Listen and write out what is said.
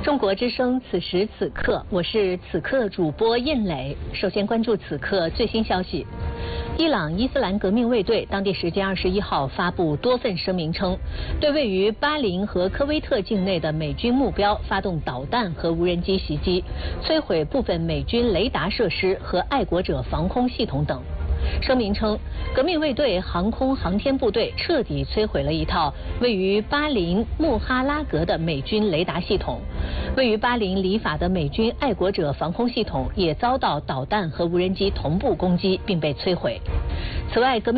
中国之声，此时此刻，我是此刻主播印磊。首先关注此刻最新消息。伊朗伊斯兰革命卫队当地时间21号发布多份声明称，对位于巴林和科威特境内的美军目标发动导弹和无人机袭击，摧毁部分美军雷达设施和爱国者防空系统等。声明称，革命卫队航空航天部队彻底摧毁了一套位于巴林穆哈拉格的美军雷达系统，位于巴林里法的美军爱国者防空系统也遭到导弹和无人机同步攻击并被摧毁。此外，革命